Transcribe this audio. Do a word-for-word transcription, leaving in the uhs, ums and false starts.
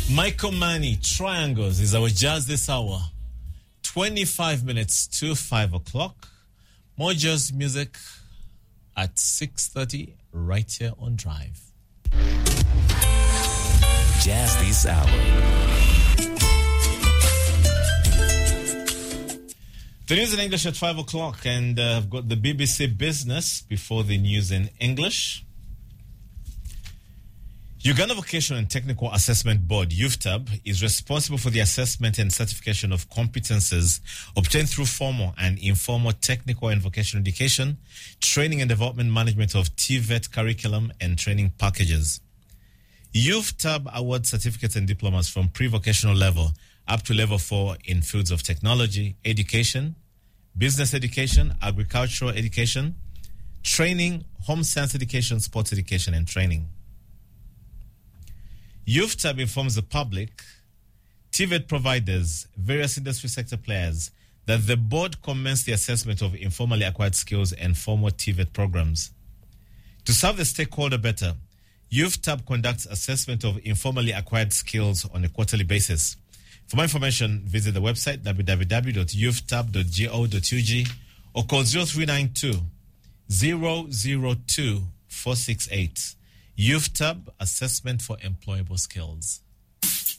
Michael Manny, Triangles is our jazz this hour. twenty-five minutes to five o'clock. More jazz music at six thirty right here on Drive. Jazz this hour. The news in English at five o'clock, and uh, I've got the B B C Business before the news in English. Uganda Vocational and Technical Assessment Board, U V T A B, is responsible for the assessment and certification of competences obtained through formal and informal technical and vocational education, training and development management of T V E T curriculum and training packages. U V T A B awards certificates and diplomas from pre-vocational level up to level four in fields of technology, education, business education, agricultural education, training, home science education, sports education, and training. U V T A B informs the public, T V E T providers, various industry sector players that the board commenced the assessment of informally acquired skills and formal T V E T programs. To serve the stakeholder better, U V T A B conducts assessment of informally acquired skills on a quarterly basis. For more information, visit the website w w w dot u v t a b dot go dot u g or call zero three nine two, zero zero two, four six eight. U V T A B Assessment for Employable Skills.